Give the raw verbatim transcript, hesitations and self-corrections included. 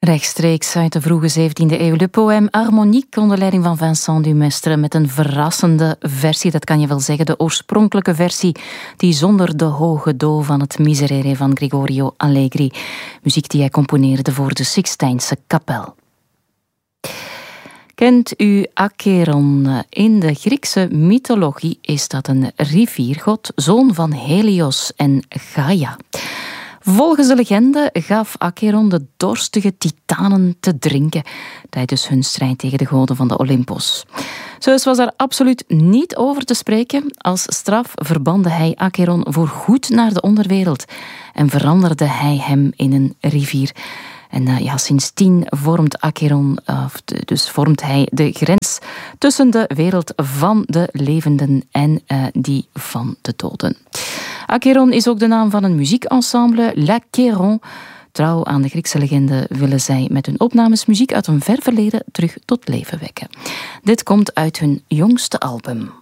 Rechtstreeks uit de vroege zeventiende eeuw. Le Poème Harmonique onder leiding van Vincent Dumestre met een verrassende versie, dat kan je wel zeggen, de oorspronkelijke versie die zonder de hoge do van het Miserere van Gregorio Allegri. Muziek die hij componeerde voor de Sixtijnse kapel. Kent u Acheron? In de Griekse mythologie is dat een riviergod, zoon van Helios en Gaia. Volgens de legende gaf Acheron de dorstige titanen te drinken tijdens hun strijd tegen de goden van de Olympos. Zeus was daar absoluut niet over te spreken. Als straf verbande hij Acheron voorgoed naar de onderwereld en veranderde hij hem in een rivier. En uh, ja, sindsdien vormt Acheron, uh, dus vormt hij de grens tussen de wereld van de levenden en uh, die van de doden. Acheron is ook de naam van een muziekensemble, L'Acheron. Trouw aan de Griekse legende willen zij met hun opnames muziek uit een ver verleden terug tot leven wekken. Dit komt uit hun jongste album.